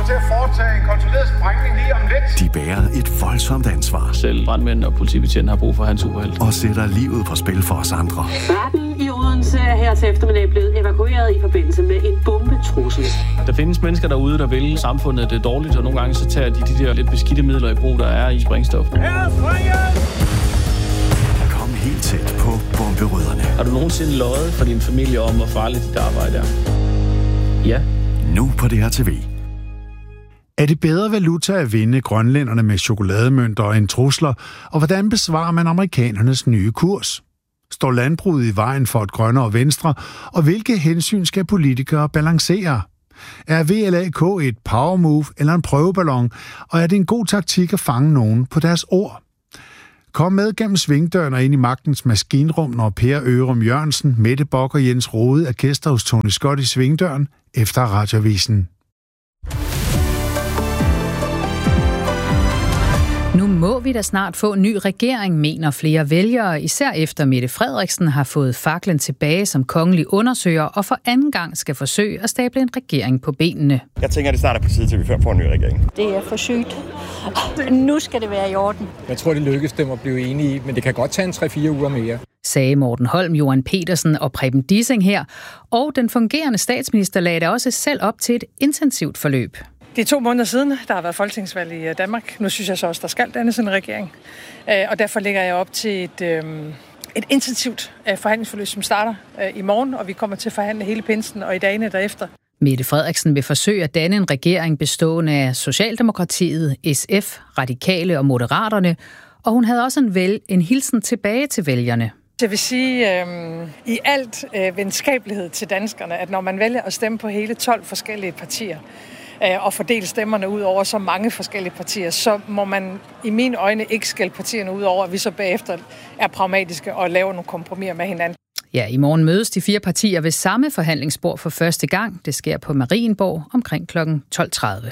til at foretage en kontrolleret sprængning lige om lidt. De bærer et voldsomt ansvar. Selv brandmænd og politibetjente har brug for hans superhelt. Og sætter livet på spil for os andre. Retten i Odense er her til eftermiddag blevet evakueret i forbindelse med en bombetrussel. Der findes mennesker derude, der vil samfundet det dårligt, og nogle gange så tager de der lidt beskidte midler i brug, der er i sprængstof. Kom helt tæt på bomberødderne. Har du nogensinde løjet for din familie om, hvor farligt dit arbejde er? Ja. Nu på DRTV. Er det bedre valuta at vinde grønlænderne med chokolademønter end trusler, og hvordan besvarer man amerikanernes nye kurs? Står landbruget i vejen for et grønnere Venstre, og hvilke hensyn skal politikere balancere? Er VLAK et power move eller en prøveballon, og er det en god taktik at fange nogen på deres ord? Kom med gennem svingdøren og ind i magtens maskinrum, når Per Ørum Jørgensen, Mette Bock og Jens Rode er gæster hos Tony Scott i svingdøren efter Radioavisen. Nu må vi da snart få en ny regering, mener flere vælgere, især efter Mette Frederiksen har fået faklen tilbage som kongelig undersøger og for anden gang skal forsøge at stable en regering på benene. Jeg tænker, at det snart er på tide til, vi får en ny regering. Det er for sygt. Nu skal det være i orden. Jeg tror, det lykkes dem at blive enige i, men det kan godt tage en 3-4 uger mere. Sagde Morten Holm, Johan Petersen og Preben Dissing her. Og den fungerende statsminister lagde da også selv op til et intensivt forløb. Det er 2 måneder siden, der har været folketingsvalg i Danmark. Nu synes jeg så også, der skal dannes en regering. Og derfor lægger jeg op til et intensivt forhandlingsforløb, som starter i morgen, og vi kommer til at forhandle hele pinsen og i dagene derefter. Mette Frederiksen vil forsøge at danne en regering bestående af Socialdemokratiet, SF, Radikale og Moderaterne, og hun havde også en hilsen tilbage til vælgerne. Jeg vil sige i alt venskabelighed til danskerne, at når man vælger at stemme på hele 12 forskellige partier, og fordele stemmerne ud over så mange forskellige partier, så må man i mine øjne ikke skælde partierne ud over, at vi så bagefter er pragmatiske og laver nogle kompromiser med hinanden. Ja, i morgen mødes de 4 partier ved samme forhandlingsbord for første gang. Det sker på Marienborg omkring kl. 12.30.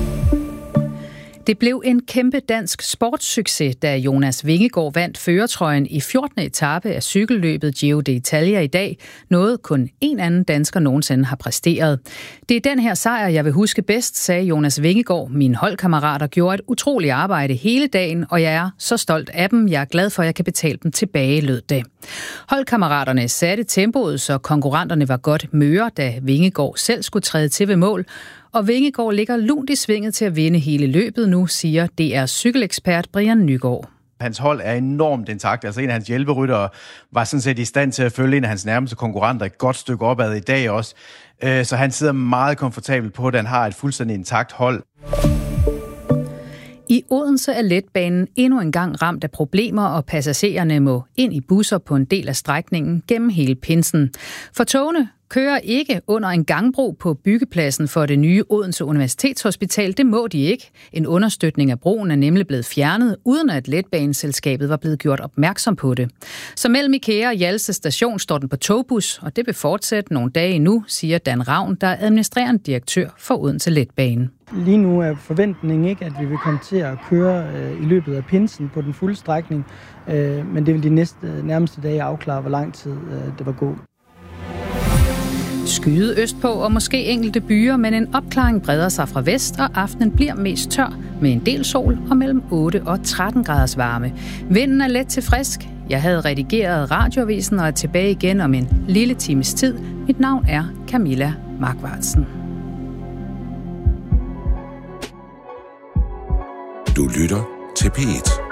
Det blev en kæmpe dansk sportssucces, da Jonas Vingegaard vandt førertrøjen i 14. etape af cykelløbet Giro d'Italia i dag. Noget kun en anden dansker nogensinde har præsteret. Det er den her sejr, jeg vil huske bedst, sagde Jonas Vingegaard. Mine holdkammerater gjorde et utroligt arbejde hele dagen, og jeg er så stolt af dem. Jeg er glad for, at jeg kan betale dem tilbage, lød det. Holdkammeraterne satte tempoet, så konkurrenterne var godt møre, da Vingegaard selv skulle træde til ved mål. Og Vingegaard ligger lunt i svinget til at vinde hele løbet nu, siger DR cykelekspert Brian Nygaard. Hans hold er enormt intakt. Altså en af hans hjælperyttere var sådan set i stand til at følge en af hans nærmeste konkurrenter et godt stykke opad i dag også. Så han sidder meget komfortabelt på, at han har et fuldstændig intakt hold. I Odense er letbanen endnu en gang ramt af problemer, og passagererne må ind i busser på en del af strækningen gennem hele pinsen. For togene kører ikke under en gangbro på byggepladsen for det nye Odense Universitetshospital. Det må de ikke. En understøtning af broen er nemlig blevet fjernet, uden at letbaneselskabet var blevet gjort opmærksom på det. Så mellem IKEA og Hjalse station står den på togbus, og det vil fortsætte nogle dage endnu, siger Dan Ravn, der er administrerende direktør for Odense Letbane. Lige nu er forventningen ikke, at vi vil komme til at køre i løbet af pinsen på den fulde strækning, men det vil de nærmeste dage afklare, hvor lang tid det var gå. Skyde østpå og måske enkelte byer, men en opklaring breder sig fra vest, og aftenen bliver mest tør med en del sol og mellem 8 og 13 graders varme. Vinden er let til frisk. Jeg havde redigeret Radioavisen og er tilbage igen om en lille times tid. Mit navn er Camilla Markvartsen. Du lytter til P1.